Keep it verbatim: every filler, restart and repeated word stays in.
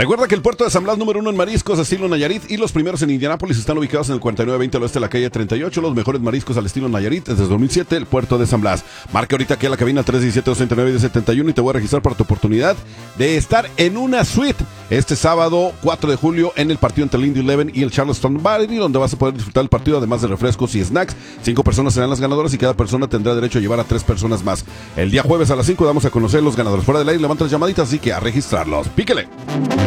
Recuerda que el puerto de San Blas, número uno en mariscos, estilo Nayarit, y los primeros en Indianápolis están ubicados en el cuarenta y nueve veinte al oeste de la calle treinta y ocho. Los mejores mariscos al estilo Nayarit desde dos mil siete, el puerto de San Blas. Marca ahorita aquí a la cabina tres uno siete, dos nueve, uno cero siete uno y te voy a registrar para tu oportunidad de estar en una suite este sábado cuatro de julio en el partido entre el Indy Eleven y el Charleston Battery, donde vas a poder disfrutar el partido además de refrescos y snacks. Cinco personas serán las ganadoras y cada persona tendrá derecho a llevar a tres personas más. El día jueves a las cinco damos a conocer los ganadores. Fuera del aire, levanta las llamaditas, así que a registrarlos. ¡Píquele!